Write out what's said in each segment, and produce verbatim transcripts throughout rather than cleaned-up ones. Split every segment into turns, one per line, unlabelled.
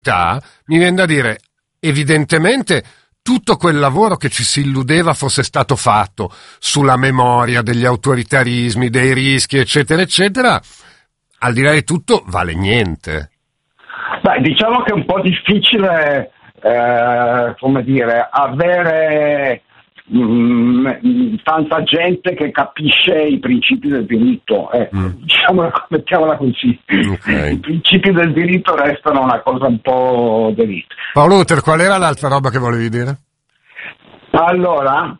mi viene da dire, evidentemente tutto quel lavoro che ci si illudeva fosse stato fatto sulla memoria degli autoritarismi, dei rischi, eccetera, eccetera, al di là di tutto vale niente.
Beh, diciamo che è un po' difficile, eh, come dire, avere mh, tanta gente che capisce i principi del diritto, eh, mm. diciamola, mettiamola così. Okay. I principi del diritto restano una cosa un po' delitto.
Paolo Uter, qual era l'altra roba che volevi dire?
Allora,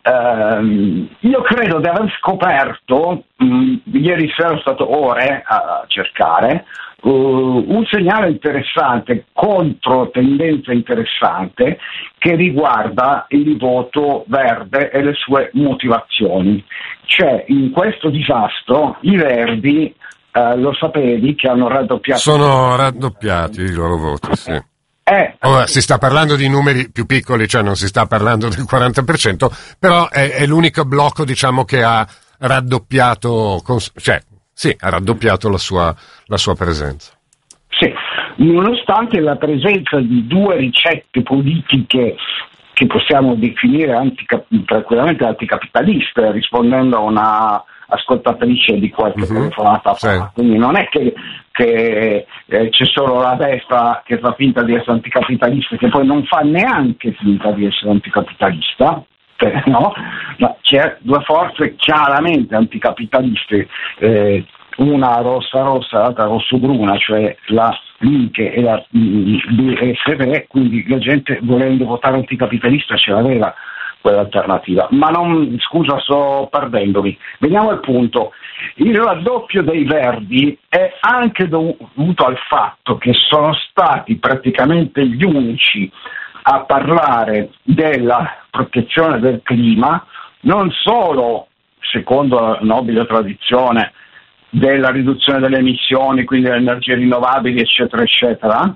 ehm, io credo di aver scoperto, mh, ieri sera sono stato ore a cercare, uh, un segnale interessante, contro tendenza interessante, che riguarda il voto verde e le sue motivazioni. Cioè, in questo disastro, i Verdi, eh, lo sapevi, che hanno raddoppiato...
Sono raddoppiati i loro voti, sì.
Eh,
Ora, si sta parlando di numeri più piccoli, cioè non si sta parlando del quaranta per cento, però è, è l'unico blocco, diciamo, che ha raddoppiato, cioè, sì, ha raddoppiato la sua, la sua presenza.
Sì, nonostante la presenza di due ricette politiche che possiamo definire antica, tranquillamente anticapitaliste, rispondendo a una ascoltatrice di qualche
mm-hmm.
telefonata fa, sì. Quindi non è che, che eh, c'è solo la destra che fa finta di essere anticapitalista, che poi non fa neanche finta di essere anticapitalista, eh, no? Ma c'è due forze chiaramente anticapitaliste, eh, una rossa-rossa, l'altra rosso-bruna, cioè la Linke e la B S V, quindi la gente, volendo votare anticapitalista, ce l'aveva quell'alternativa. Ma non, scusa, sto perdendomi. Veniamo al punto. Il raddoppio dei Verdi è anche dovuto al fatto che sono stati praticamente gli unici a parlare della protezione del clima, non solo secondo la nobile tradizione della riduzione delle emissioni, quindi delle energie rinnovabili, eccetera, eccetera,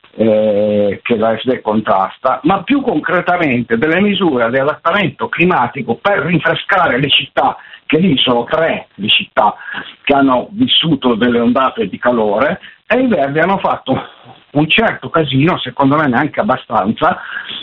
eh, che l'A F D contrasta, ma più concretamente delle misure di adattamento climatico per rinfrescare le città, che lì sono tre le città che hanno vissuto delle ondate di calore, e i Verdi hanno fatto un certo casino, secondo me neanche abbastanza,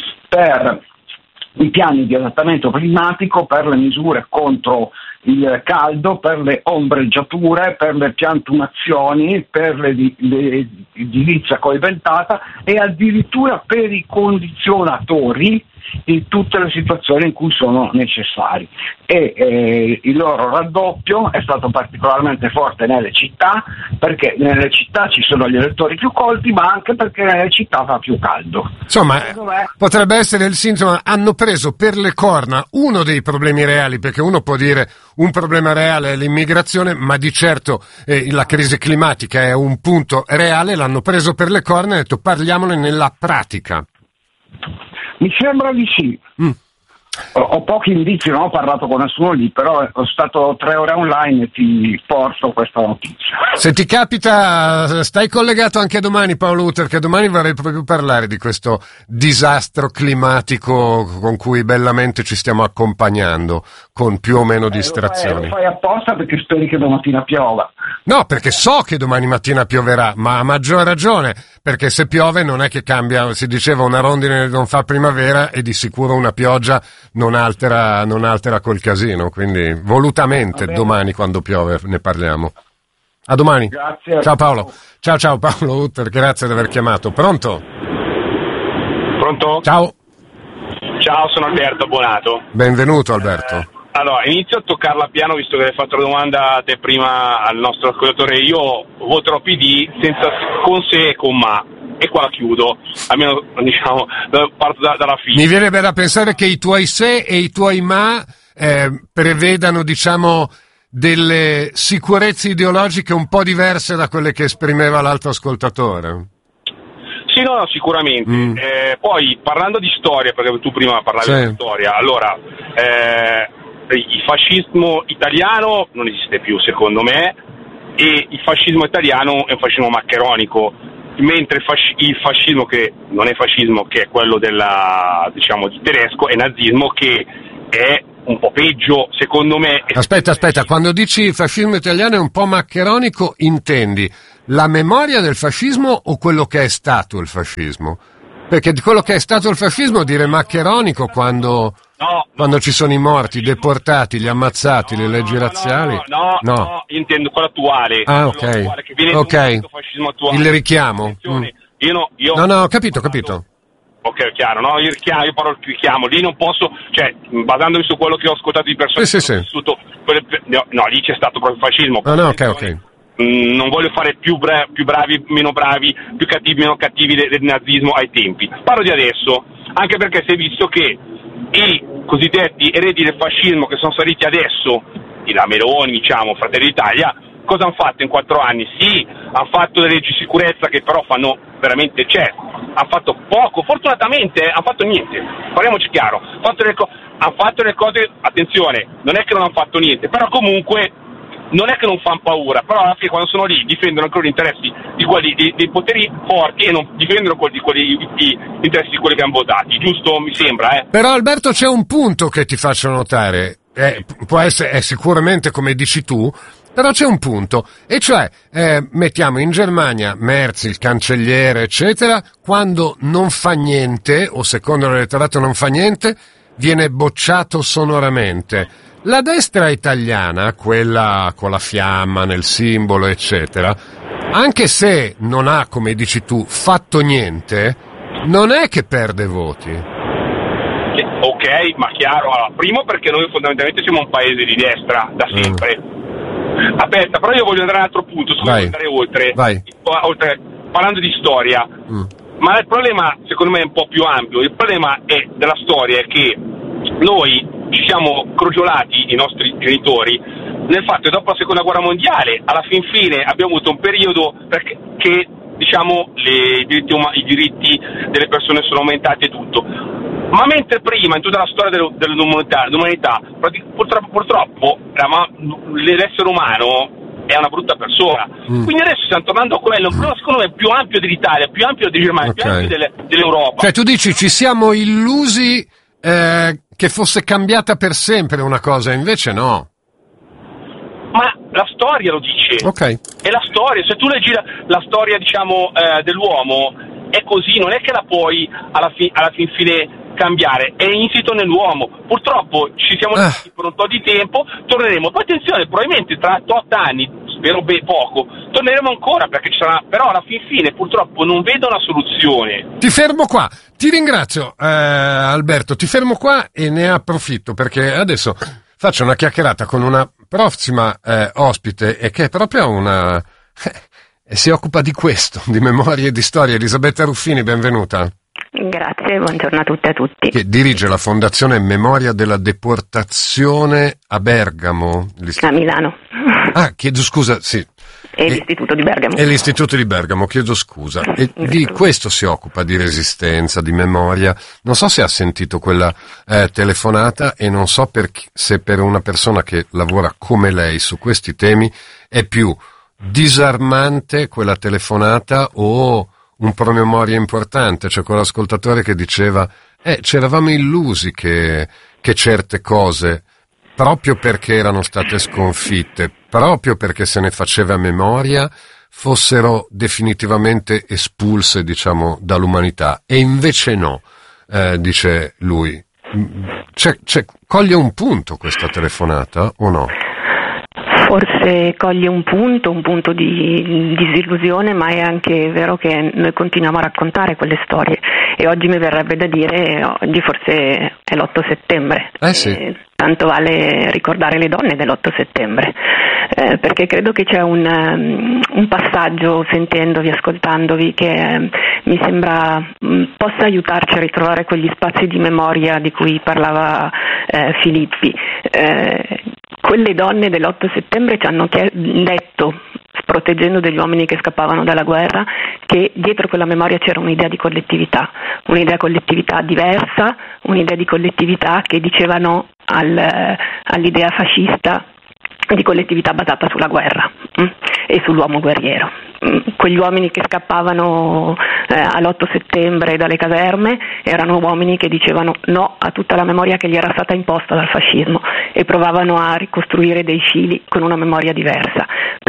per i piani di adattamento climatico, per le misure contro il caldo, per le ombreggiature, per le piantumazioni, per l'edilizia coibentata e addirittura per i condizionatori in tutte le situazioni in cui sono necessari. E eh, il loro raddoppio è stato particolarmente forte nelle città, perché nelle città ci sono gli elettori più colti, ma anche perché nelle città fa più caldo.
Insomma, potrebbe essere il sintomo, hanno preso per le corna uno dei problemi reali, perché uno può dire un problema reale è l'immigrazione, ma di certo eh, la crisi climatica è un punto reale, l'hanno preso per le corna e hanno detto parliamone nella pratica.
Mi sembra di sì. Mm. Ho, ho pochi indizi, non ho parlato con nessuno lì, però ho stato tre ore online e ti porto questa notizia.
Se ti capita, stai collegato anche domani, Paolo Uter, che domani vorrei proprio parlare di questo disastro climatico con cui bellamente ci stiamo accompagnando, con più o meno distrazioni.
Eh, lo fai, lo fai apposta perché speri che domattina piova.
No, perché so che domani mattina pioverà, ma a maggior ragione, perché se piove non è che cambia, si diceva una rondine non fa primavera e di sicuro una pioggia non altera, non altera col casino, quindi volutamente domani quando piove ne parliamo. A domani.
Grazie.
Ciao Paolo. Ciao ciao Paolo Uter, grazie di aver chiamato. Pronto?
Pronto?
Ciao.
Ciao, sono Alberto Bonato.
Benvenuto Alberto.
Eh, allora, inizio a toccarla piano, visto che hai fatto la domanda a te prima al nostro ascoltatore. Io voterò P D senza con se e con ma. E qua la chiudo, almeno diciamo parto da, dalla fine.
Mi viene da pensare che i tuoi se e i tuoi ma eh, prevedano, diciamo, delle sicurezze ideologiche un po' diverse da quelle che esprimeva l'altro ascoltatore.
Sì, no, no, sicuramente. Mm. Eh, poi parlando di storia, perché tu prima parlavi sì. di storia, allora eh, il fascismo italiano non esiste più, secondo me, e il fascismo italiano è un fascismo maccheronico. Mentre il fascismo che non è fascismo, che è quello della, diciamo, di tedesco, è nazismo, che è un po' peggio, secondo me.
Aspetta, aspetta, quando dici fascismo italiano è un po' maccheronico, intendi la memoria del fascismo o quello che è stato il fascismo? Perché di quello che è stato il fascismo dire maccheronico quando...
No,
Quando ci sono i morti, i deportati, gli ammazzati,
no,
le leggi
no,
razziali?
No, no,
no,
no, io intendo quello attuale.
Ah,
quello
ok.
attuale, che viene
Ok.
fascismo attuale.
Il richiamo. Mm.
Io no, io
No, no, ho capito, ho capito.
Ok, chiaro, no? Io richiamo, io parlo di richiamo, lì non posso, cioè, basandomi su quello che ho ascoltato di persone
Sì,
che
sì,
hanno
sì.
vissuto, quelle- no, no, lì c'è stato proprio il fascismo.
No, no, ok, ok.
Mm, Non voglio fare più, bra- più bravi, meno bravi, più cattivi, meno cattivi del, del nazismo ai tempi. Parlo di adesso, anche perché si è visto che i cosiddetti eredi del fascismo che sono saliti adesso, la Meloni, diciamo, Fratelli d'Italia, cosa hanno fatto in quattro anni? Sì, hanno fatto delle leggi di sicurezza che però fanno veramente, cioè, hanno fatto poco, fortunatamente hanno fatto niente, parliamoci chiaro, hanno fatto, le co- hanno fatto le cose, attenzione, non è che non hanno fatto niente, però comunque non è che non fanno paura, però alla fine quando sono lì difendono ancora gli interessi di quelli dei, dei poteri forti e non difendono quelli, quelli, gli interessi di quelli che hanno votati, giusto? Mi sembra, eh.
Però Alberto c'è un punto che ti faccio notare, eh, può essere, è sicuramente come dici tu, però c'è un punto, e cioè eh, mettiamo in Germania Merz, il cancelliere, eccetera, quando non fa niente, o secondo l'elettorato non fa niente, viene bocciato sonoramente. La destra italiana, quella con la fiamma nel simbolo, eccetera, anche se non ha, come dici tu, fatto niente, non è che perde voti.
Ok, ma chiaro, allora, primo perché noi fondamentalmente siamo un paese di destra, da sempre. Mm. Aspetta, però io voglio andare a un altro punto, scusa, voglio andare oltre.
Vai.
oltre. Parlando di storia, mm. ma il problema secondo me è un po' più ampio, il problema è della storia è che noi ci siamo crogiolati, i nostri genitori, nel fatto che dopo la seconda guerra mondiale alla fin fine abbiamo avuto un periodo perché, che diciamo le, i, diritti uma, i diritti delle persone sono aumentati e tutto, ma mentre prima in tutta la storia del, dell'umanità, dell'umanità purtroppo, purtroppo l'essere umano è una brutta persona, mm. quindi adesso stiamo tornando a quello, un problema secondo me più ampio dell'Italia, più ampio di Germania, okay. più ampio delle, dell'Europa.
Cioè tu dici ci siamo illusi eh, che fosse cambiata per sempre una cosa, invece no.
Ma la storia lo dice.
Ok.
È la storia, se tu leggi la, la storia, diciamo, eh, dell'uomo, è così, non è che la puoi alla, fi- alla fin fine cambiare, è insito nell'uomo. Purtroppo ci siamo
ah.
stati per un po' di tempo, torneremo. Poi attenzione, probabilmente tra otto anni, spero beh poco, torneremo ancora perché ci sarà, però alla fin fine purtroppo non vedo una soluzione.
Ti fermo qua, ti ringrazio eh, Alberto, ti fermo qua e ne approfitto perché adesso faccio una chiacchierata con una prossima eh, ospite e che è proprio una eh, si occupa di questo, di memoria e di storia. Elisabetta Ruffini, benvenuta.
Grazie, buongiorno a tutte e a tutti.
Che dirige la Fondazione Memoria della Deportazione a Bergamo.
A Milano.
Ah, chiedo scusa, sì.
E, e l'Istituto di Bergamo.
E l'Istituto di Bergamo, chiedo scusa. E di questo si occupa, di resistenza, di memoria. Non so se ha sentito quella eh, telefonata e non so per chi, se per una persona che lavora come lei su questi temi è più disarmante quella telefonata o un promemoria importante. C'è quell'ascoltatore che diceva eh, c'eravamo illusi che, che certe cose, proprio perché erano state sconfitte, proprio perché se ne faceva memoria, fossero definitivamente espulse, diciamo, dall'umanità. E invece no, eh, dice lui. C'è, c'è, coglie un punto questa telefonata o no?
Forse coglie un punto, un punto di disillusione, ma è anche vero che noi continuiamo a raccontare quelle storie e oggi mi verrebbe da dire, oggi forse è l'otto settembre,
eh sì.
e tanto vale ricordare le donne dell'otto settembre, eh, perché credo che c'è un, um, un passaggio, sentendovi, ascoltandovi, che eh, mi sembra mh, possa aiutarci a ritrovare quegli spazi di memoria di cui parlava eh, Filippi. Eh, Quelle donne dell'otto settembre ci hanno chied- detto, proteggendo degli uomini che scappavano dalla guerra, che dietro quella memoria c'era un'idea di collettività, un'idea collettività diversa, un'idea di collettività che diceva no al, all'idea fascista di collettività basata sulla guerra mh, e sull'uomo guerriero. Mh, quegli uomini che scappavano eh, all'otto settembre dalle caserme erano uomini che dicevano no a tutta la memoria che gli era stata imposta dal fascismo e provavano a ricostruire dei fili con una memoria diversa, perché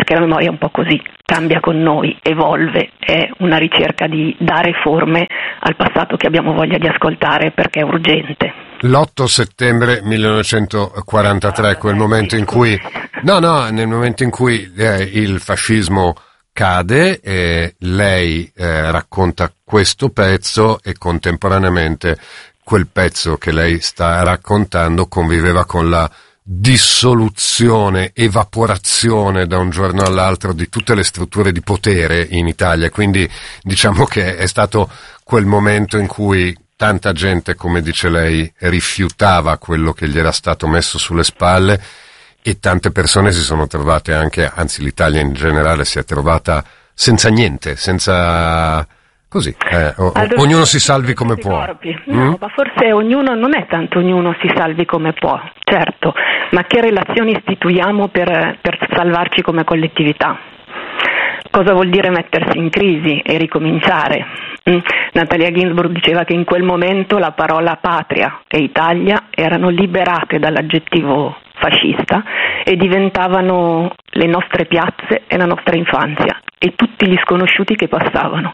perché la memoria è un po' così, cambia con noi, evolve, è una ricerca di dare forme al passato che abbiamo voglia di ascoltare perché è urgente.
L'otto settembre millenovecentoquarantatré, quel momento in cui, no, no, nel momento in cui eh, il fascismo cade, e lei eh, racconta questo pezzo e contemporaneamente quel pezzo che lei sta raccontando conviveva con la dissoluzione, evaporazione da un giorno all'altro di tutte le strutture di potere in Italia, quindi diciamo che è stato quel momento in cui tanta gente, come dice lei, rifiutava quello che gli era stato messo sulle spalle e tante persone si sono trovate anche, anzi l'Italia in generale si è trovata senza niente, senza... Così, eh, o, allora, ognuno si salvi come può.
No, mm? ma forse ognuno, non è tanto ognuno si salvi come può, certo, ma che relazioni istituiamo per, per salvarci come collettività? Cosa vuol dire mettersi in crisi e ricominciare? Mm? Natalia Ginzburg diceva che in quel momento la parola patria e Italia erano liberate dall'aggettivo fascista e diventavano le nostre piazze e la nostra infanzia e tutti gli sconosciuti che passavano.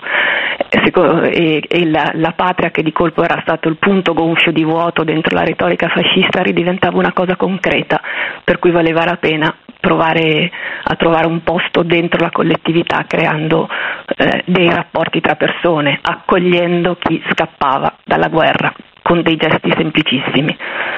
E, e la, la patria, che di colpo era stato il punto gonfio di vuoto dentro la retorica fascista, ridiventava una cosa concreta, per cui valeva la pena provare a trovare un posto dentro la collettività, creando eh, dei rapporti tra persone, accogliendo chi scappava dalla guerra con dei gesti semplicissimi.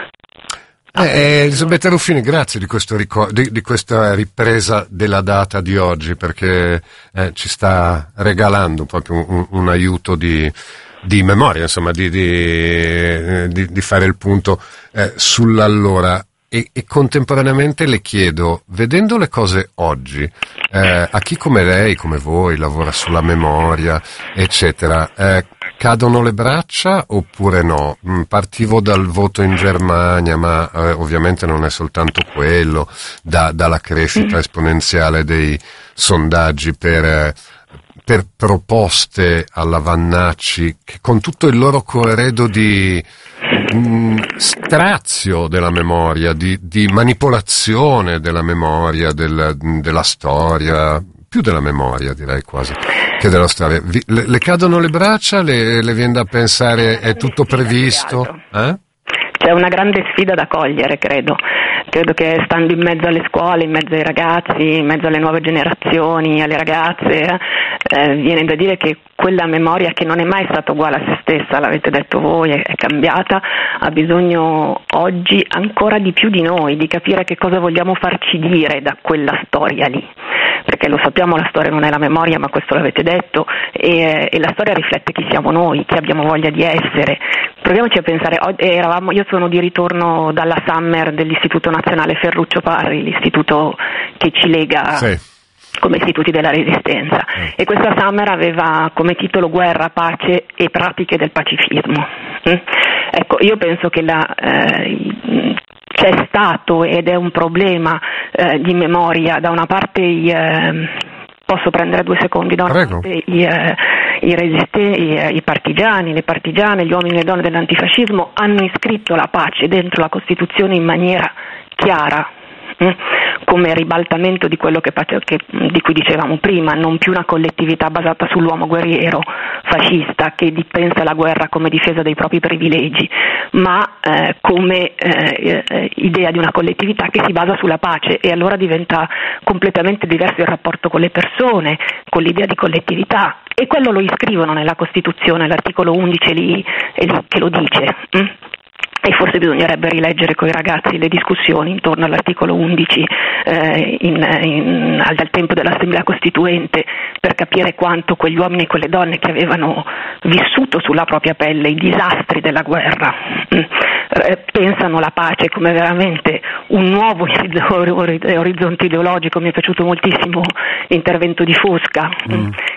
Eh, Elisabetta Ruffini, grazie di, questo ricor- di, di questa ripresa della data di oggi, perché eh, ci sta regalando proprio un, un aiuto di, di memoria, insomma, di, di, di, di fare il punto eh, sull'allora. E, e contemporaneamente le chiedo, vedendo le cose oggi, eh, a chi come lei, come voi, lavora sulla memoria, eccetera, eh, cadono le braccia oppure no? Partivo dal voto in Germania, ma eh, ovviamente non è soltanto quello, da, dalla crescita esponenziale dei sondaggi per, eh, per proposte alla Vannacci, che con tutto il loro corredo di mh, strazio della memoria, di, di manipolazione della memoria, del, della storia, più della memoria direi quasi che della storia. Vi, le, le cadono le braccia, le, le viene da pensare è tutto previsto? Eh?
C'è una grande sfida da cogliere, credo. Credo che stando in mezzo alle scuole, in mezzo ai ragazzi, in mezzo alle nuove generazioni, alle ragazze, eh, viene da dire che quella memoria che non è mai stata uguale a se stessa, l'avete detto voi, è, è cambiata, ha bisogno oggi ancora di più di noi, di capire che cosa vogliamo farci dire da quella storia lì. Perché lo sappiamo, la storia non è la memoria, ma questo l'avete detto, e, e la storia riflette chi siamo noi, chi abbiamo voglia di essere. Proviamoci a pensare, eravamo, io sono di ritorno dalla Summer dell'Istituto Nazionale Ferruccio Parri, l'istituto che ci lega sì. come istituti della Resistenza, mm. e questa Summer aveva come titolo Guerra, pace e pratiche del pacifismo. Mm? Ecco, io penso che la... Eh, c'è stato ed è un problema eh, di memoria, da una parte i, eh, posso prendere due secondi, da una
Prego.
parte i, eh, i, resiste, i, i partigiani, le partigiane, gli uomini e le donne dell'antifascismo hanno iscritto la pace dentro la Costituzione in maniera chiara, mh? come ribaltamento di quello che, che, di cui dicevamo prima, non più una collettività basata sull'uomo guerriero fascista che pensa la guerra come difesa dei propri privilegi, ma eh, come eh, eh, idea di una collettività che si basa sulla pace, e allora diventa completamente diverso il rapporto con le persone, con l'idea di collettività, e quello lo iscrivono nella Costituzione, l'articolo undici lì, è lì che lo dice. Hm? E forse bisognerebbe rileggere con i ragazzi le discussioni intorno all'articolo undici eh, in, in, al tempo dell'Assemblea Costituente, per capire quanto quegli uomini e quelle donne che avevano vissuto sulla propria pelle i disastri della guerra mh, eh, pensano la pace come veramente un nuovo orizzonte ideologico. Mi è piaciuto moltissimo l'intervento di Fusca, mm.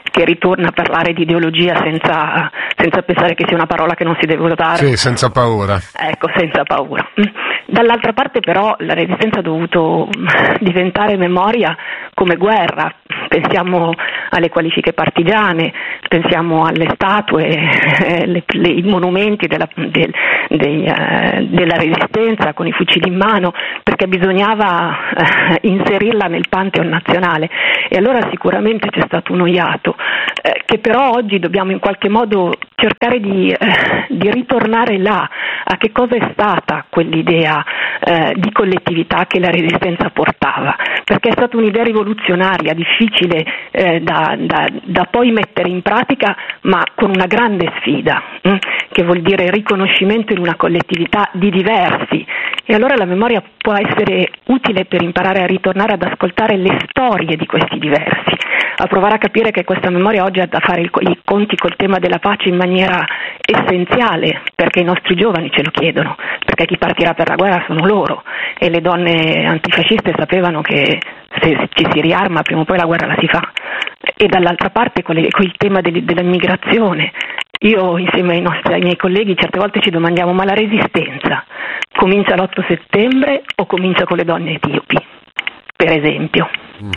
che ritorna a parlare di ideologia senza, senza pensare che sia una parola che non si deve usare.
Sì, senza paura.
Ecco, senza paura. Dall'altra parte però la resistenza ha dovuto diventare memoria come guerra. Pensiamo alle qualifiche partigiane, pensiamo alle statue, eh, le, le, i monumenti della, del, dei, eh, della resistenza con i fucili in mano, perché bisognava eh, inserirla nel pantheon nazionale. E allora sicuramente c'è stato un iato, eh, che però oggi dobbiamo in qualche modo cercare di, eh, di ritornare là, a che cosa è stata quell'idea eh, di collettività che la resistenza portava, perché è stata un'idea rivoluzionaria, difficile eh, da, da, da poi mettere in pratica, ma con una grande sfida, hm? che vuol dire riconoscimento in una collettività di diversi. E allora la memoria può essere utile per imparare a ritornare ad ascoltare le storie di questi diversi, a provare a capire che questa memoria oggi ha da fare il, i conti col tema della pace in maniera essenziale, perché i nostri giovani ce lo chiedono, perché chi partirà per la guerra sono loro, e le donne antifasciste sapevano che se ci si riarma prima o poi la guerra la si fa. E dall'altra parte con, le, con il tema del, dell'immigrazione, io insieme ai, nostri, ai miei colleghi certe volte ci domandiamo: ma la resistenza comincia l'otto settembre o comincia con le donne etiopi, per esempio? Mm.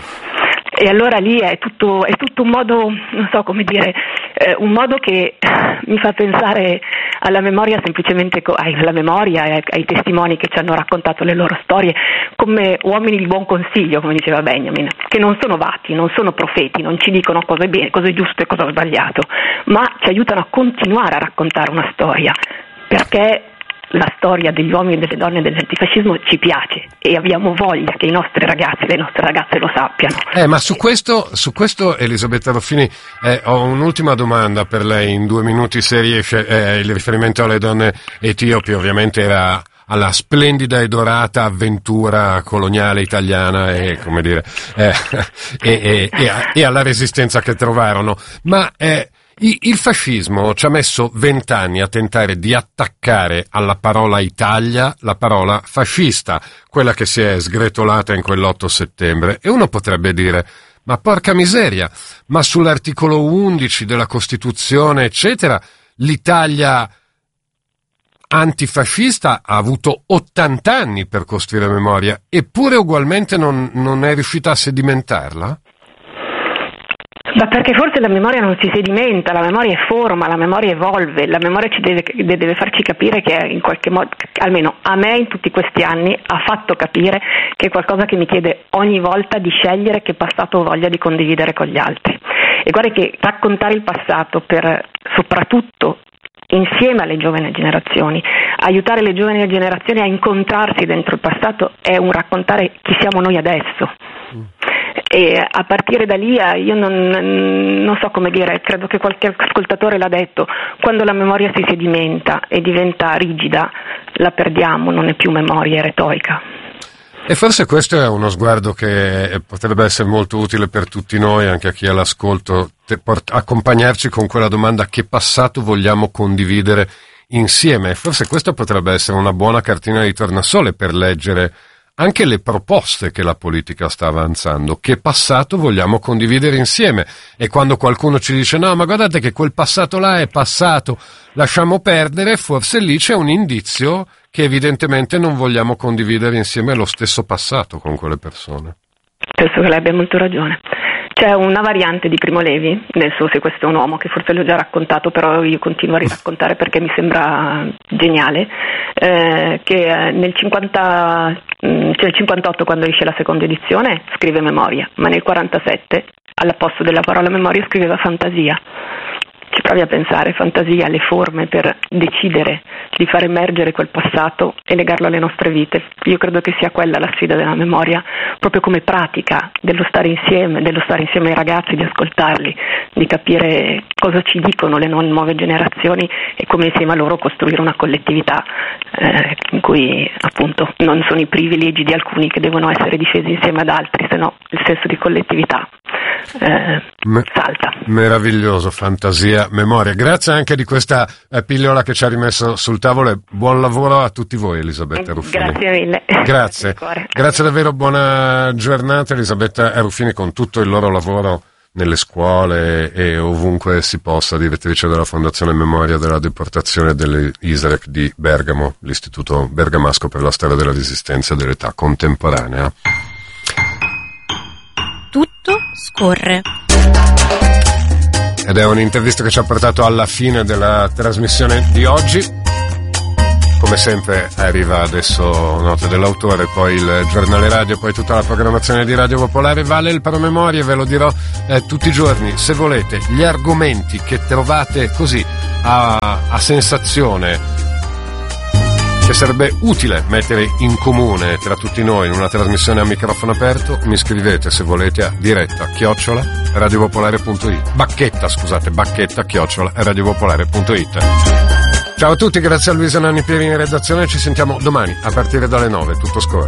E allora lì è tutto, è tutto un modo, non so come dire, eh, un modo che mi fa pensare alla memoria semplicemente, co- alla memoria e ai testimoni che ci hanno raccontato le loro storie come uomini di buon consiglio, come diceva Benjamin, che non sono vati, non sono profeti, non ci dicono cosa è bene, cosa è giusto e cosa è sbagliato, ma ci aiutano a continuare a raccontare una storia, perché la storia degli uomini e delle donne dell'antifascismo ci piace e abbiamo voglia che i nostri ragazzi e le nostre ragazze lo sappiano.
Eh, ma su questo, su questo Elisabetta Ruffini, eh, ho un'ultima domanda per lei in due minuti, se riesce. Eh, il riferimento alle donne etiopi ovviamente era alla splendida e dorata avventura coloniale italiana e, come dire, eh, e, e, e, a, e alla resistenza che trovarono, ma eh, il fascismo ci ha messo vent'anni a tentare di attaccare alla parola Italia la parola fascista, quella che si è sgretolata in quell'otto settembre. E uno potrebbe dire: ma porca miseria, ma sull'articolo undici della Costituzione, eccetera, l'Italia antifascista ha avuto ottanta anni per costruire memoria, eppure ugualmente non, non è riuscita a sedimentarla?
Ma perché forse la memoria non si sedimenta, la memoria è forma, la memoria evolve, la memoria ci deve, deve farci capire che in qualche modo, almeno a me in tutti questi anni, ha fatto capire che è qualcosa che mi chiede ogni volta di scegliere che passato ho voglia di condividere con gli altri. E guarda che raccontare il passato, per soprattutto insieme alle giovani generazioni, aiutare le giovani generazioni a incontrarsi dentro il passato, è un raccontare chi siamo noi adesso. Mm. E a partire da lì io non, non so come dire, credo che qualche ascoltatore l'ha detto: quando la memoria si sedimenta e diventa rigida la perdiamo, non è più memoria, è retorica.
E forse questo è uno sguardo che potrebbe essere molto utile per tutti noi, anche a chi è all'ascolto, port- accompagnarci con quella domanda: che passato vogliamo condividere insieme? Forse questa potrebbe essere una buona cartina di tornasole per leggere anche le proposte che la politica sta avanzando. Che passato vogliamo condividere insieme? E quando qualcuno ci dice: no, ma guardate che quel passato là è passato, lasciamo perdere, forse lì c'è un indizio che evidentemente non vogliamo condividere insieme lo stesso passato con quelle persone.
Penso che lei abbia molto ragione. C'è una variante di Primo Levi, nel suo Se questo è un uomo, che forse l'ho già raccontato, però io continuo a raccontare perché mi sembra geniale, eh, che nel cinquanta, cioè nel cinquantotto, quando esce la seconda edizione, scrive memoria, ma nel quarantasette al posto della parola memoria scriveva fantasia. Ci provi a pensare, fantasia, le forme per decidere di far emergere quel passato e legarlo alle nostre vite. Io credo che sia quella la sfida della memoria, proprio come pratica dello stare insieme, dello stare insieme ai ragazzi, di ascoltarli, di capire cosa ci dicono le nuove generazioni e come insieme a loro costruire una collettività eh, in cui appunto non sono i privilegi di alcuni che devono essere difesi insieme ad altri, se no il senso di collettività eh, Me- salta.
Meraviglioso, fantasia, memoria. Grazie anche di questa eh, pillola che ci ha rimesso sul tavolo e buon lavoro a tutti voi, Elisabetta Ruffini.
Grazie mille.
Grazie. Grazie davvero, buona giornata Elisabetta Ruffini con tutto il loro lavoro nelle scuole e ovunque si possa, direttrice della Fondazione Memoria della Deportazione dell'I S R E C di Bergamo, l'Istituto Bergamasco per la Storia della Resistenza e dell'Età Contemporanea.
Tutto scorre.
Ed è un'intervista che ci ha portato alla fine della trasmissione di oggi. Come sempre arriva adesso Note dell'autore, poi il giornale radio, poi tutta la programmazione di Radio Popolare. Vale il promemoria, ve lo dirò eh, tutti i giorni. Se volete, gli argomenti che trovate così a, a sensazione, che sarebbe utile mettere in comune tra tutti noi in una trasmissione a microfono aperto, mi scrivete se volete a diretta chiocciola radiopopolare punto it, bacchetta scusate, bacchetta chiocciola radiopopolare punto it. Ciao a tutti, grazie a Luisa Nanni Pieri in redazione, ci sentiamo domani a partire dalle nove, tutto scorre.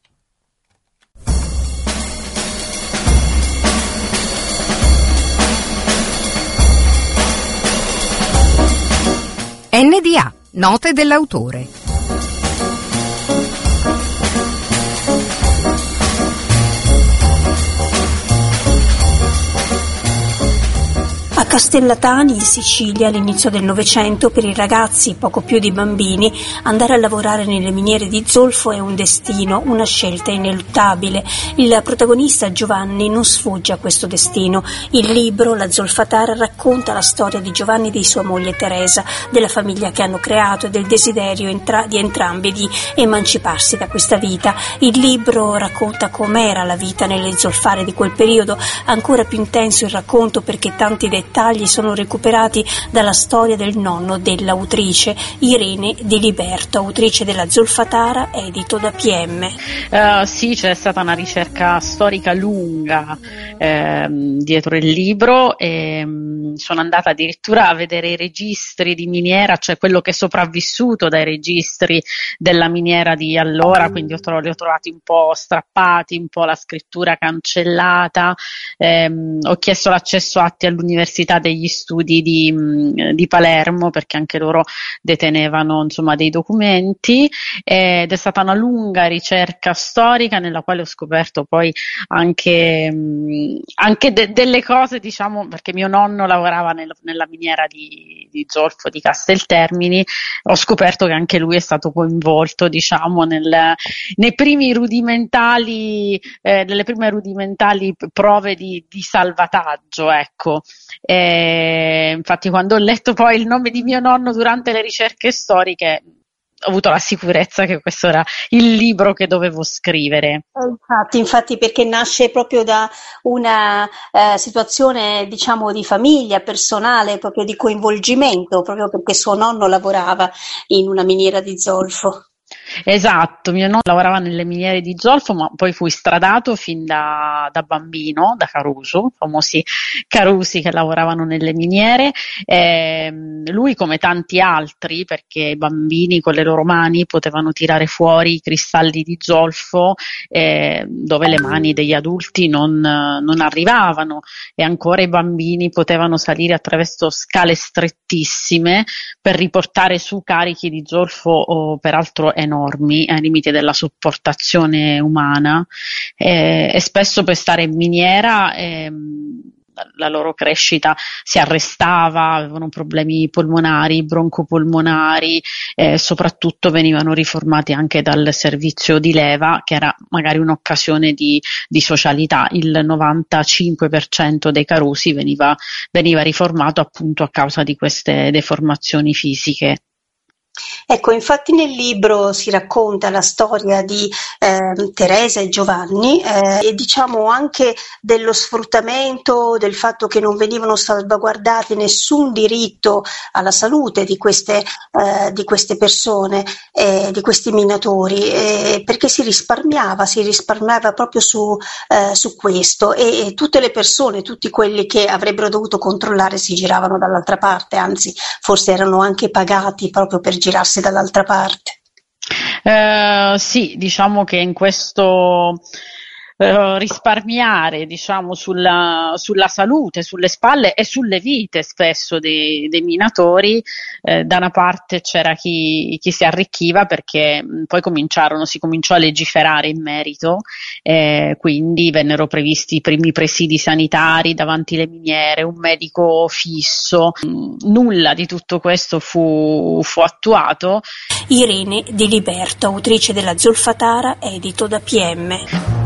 N D A, Note dell'autore.
A Castellatani, in Sicilia, all'inizio del Novecento, per i ragazzi, poco più di bambini, andare a lavorare nelle miniere di zolfo è un destino, una scelta ineluttabile. Il protagonista Giovanni non sfugge a questo destino. Il libro, La Zolfatara, racconta la storia di Giovanni e di sua moglie Teresa, della famiglia che hanno creato e del desiderio entra- di entrambi di emanciparsi da questa vita. Il libro racconta com'era la vita nelle zolfare di quel periodo, ancora più intenso il racconto perché tanti dettagli sono recuperati dalla storia del nonno dell'autrice, Irene Di Liberto, autrice della Zolfatara, edito da P M.
Uh, sì, c'è stata una ricerca storica lunga ehm, dietro il libro e mh, sono andata addirittura a vedere i registri di miniera, cioè quello che è sopravvissuto dai registri della miniera di allora, quindi ho tro- li ho trovati un po' strappati, un po' la scrittura cancellata, ehm, ho chiesto l'accesso atti all'università degli studi di, di Palermo perché anche loro detenevano insomma dei documenti ed è stata una lunga ricerca storica nella quale ho scoperto poi anche, anche de- delle cose, diciamo, perché mio nonno lavorava nel, nella miniera di, di zolfo di Casteltermini, ho scoperto che anche lui è stato coinvolto, diciamo, nel, nei primi rudimentali eh, nelle prime rudimentali prove di, di salvataggio, ecco. E infatti quando ho letto poi il nome di mio nonno durante le ricerche storiche ho avuto la sicurezza che questo era il libro che dovevo scrivere.
Infatti, infatti perché nasce proprio da una eh, situazione, diciamo, di famiglia, personale, proprio di coinvolgimento, proprio perché suo nonno lavorava in una miniera di zolfo.
Esatto, mio nonno lavorava nelle miniere di zolfo, ma poi fu stradato fin da, da bambino, da Caruso, famosi Carusi che lavoravano nelle miniere. Eh, lui, come tanti altri, perché i bambini con le loro mani potevano tirare fuori i cristalli di zolfo eh, dove le mani degli adulti non, non arrivavano, e ancora i bambini potevano salire attraverso scale strettissime per riportare su carichi di zolfo oh, peraltro enormi, ai limiti della sopportazione umana, eh, e spesso per stare in miniera ehm, la loro crescita si arrestava, avevano problemi polmonari, broncopolmonari, eh, soprattutto venivano riformati anche dal servizio di leva, che era magari un'occasione di, di socialità. Il novantacinque per cento dei carusi veniva, veniva riformato appunto a causa di queste deformazioni fisiche.
Ecco, infatti nel libro si racconta la storia di eh, Teresa e Giovanni eh, e diciamo anche dello sfruttamento, del fatto che non venivano salvaguardati nessun diritto alla salute di queste, eh, di queste persone, eh, di questi minatori, eh, perché si risparmiava, si risparmiava proprio su, eh, su questo e, e tutte le persone, tutti quelli che avrebbero dovuto controllare si giravano dall'altra parte, anzi forse erano anche pagati proprio per girarsi dall'altra parte.
Eh, sì, diciamo che in questo eh, risparmiare, diciamo, sulla, sulla salute, sulle spalle e sulle vite spesso dei, dei minatori. Eh, da una parte c'era chi, chi si arricchiva perché mh, poi cominciarono, si cominciò a legiferare in merito, eh, quindi vennero previsti i primi presidi sanitari davanti alle miniere, un medico fisso. Mh, nulla di tutto questo fu, fu attuato.
Irene Di Liberto, autrice della Zolfatara, edito da P M.